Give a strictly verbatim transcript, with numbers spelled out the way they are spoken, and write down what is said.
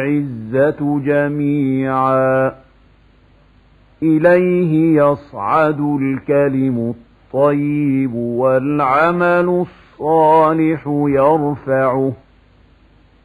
العزة جميعا إليه يصعد الكلم الطيب والعمل الصالح يرفعه